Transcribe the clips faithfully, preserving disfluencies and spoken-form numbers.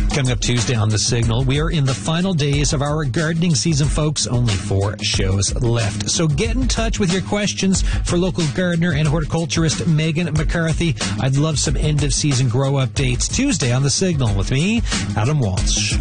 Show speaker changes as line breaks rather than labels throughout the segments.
Coming up Tuesday on The Signal, we are in the final days of our gardening season, folks. Only four shows left. So get in touch with your questions for local gardener and horticulturist Megan McCarthy. I'd love some end-of-season grow updates Tuesday on The Signal with me, Adam Walsh.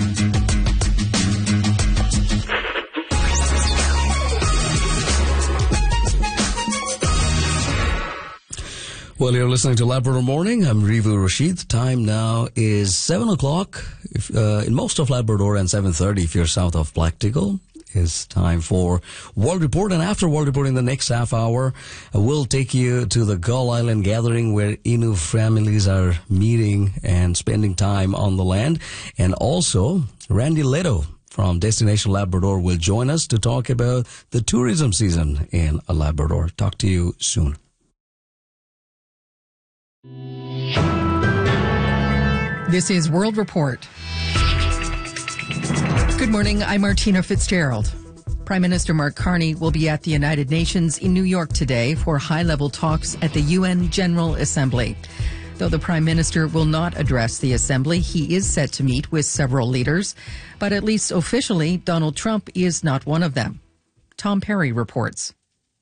Well, you're listening to Labrador Morning. I'm Rivu Rashid. Time now is seven o'clock if, uh, in most of Labrador, and seven thirty if you're south of Blacktickle. It's time for World Report, and after World Report in the next half hour, uh, we'll take you to the Gull Island gathering where Innu families are meeting and spending time on the land. And also, Randy Leto from Destination Labrador will join us to talk about the tourism season in Labrador. Talk to you soon.
This is World Report. Good morning, I'm Martina Fitzgerald. Prime Minister Mark Carney will be at the United Nations in New York today for high-level talks at the U N General Assembly. Though the Prime Minister will not address the Assembly, he is set to meet with several leaders. But at least officially, Donald Trump is not one of them. Tom Perry reports.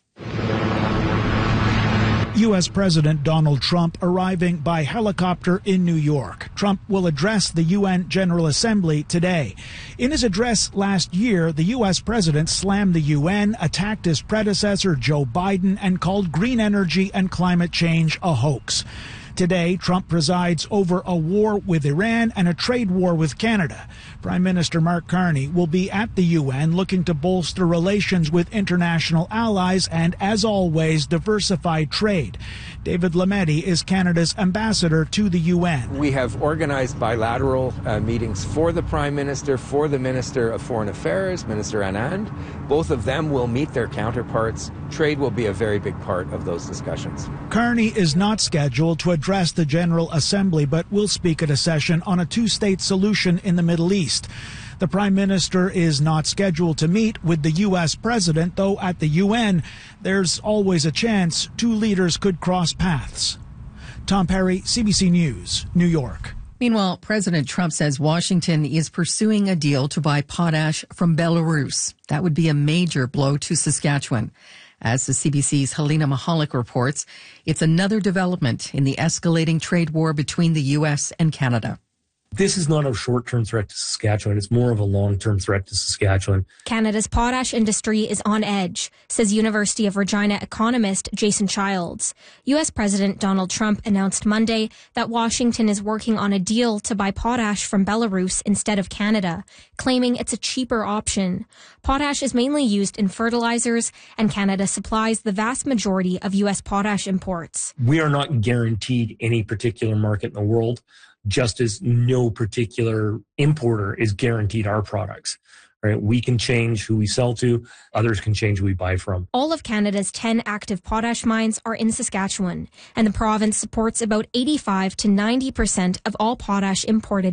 U S. President Donald Trump arriving by helicopter in New York. Trump will address the U N General Assembly today. In his address last year, the U S president slammed the U N, attacked his predecessor Joe Biden, and called green energy and climate change a hoax. Today, Trump presides over a war with Iran and a trade war with Canada. Prime Minister Mark Carney will be at the U N looking to bolster relations with international allies and, as always, diversify trade. David Lametti is Canada's ambassador to the U N.
We have organized bilateral uh, meetings for the Prime Minister, for the Minister of Foreign Affairs, Minister Anand. Both of them will meet their counterparts. Trade will be a very big part of those discussions.
Carney is not scheduled to address the General Assembly, but will speak at a session on a two-state solution in the Middle East. The Prime Minister is not scheduled to meet with the U S president, though at the U N, there's always a chance two leaders could cross paths. Tom Perry, C B C News, New York.
Meanwhile, President Trump says Washington is pursuing a deal to buy potash from Belarus. That would be a major blow to Saskatchewan. As the C B C's Helena Mahalik reports, it's another development in the escalating trade war between the U S and Canada.
This is not a short-term threat to Saskatchewan. It's more of a long-term threat to Saskatchewan.
Canada's potash industry is on edge, says University of Regina economist Jason Childs. U S. President Donald Trump announced Monday that Washington is working on a deal to buy potash from Belarus instead of Canada, claiming it's a cheaper option. Potash is mainly used in fertilizers, and Canada supplies the vast majority of U S potash imports.
We are not guaranteed any particular market in the world, just as no particular importer is guaranteed our products. Right? We can change who we sell to. Others can change who we buy from.
All of Canada's ten active potash mines are in Saskatchewan, and the province supports about eighty-five to ninety percent of all potash imported